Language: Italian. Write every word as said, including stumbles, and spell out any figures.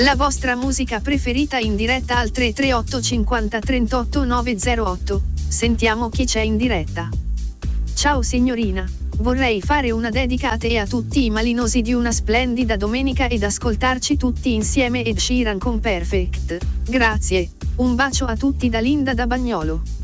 La vostra musica preferita in diretta al tre tre otto cinquanta trentotto novecentotto. Sentiamo chi c'è in diretta. Ciao signorina, vorrei fare una dedica a te e a tutti i malinosi di una splendida domenica ed ascoltarci tutti insieme Ed Sheeran con Perfect. Grazie, un bacio a tutti da Linda da Bagnolo.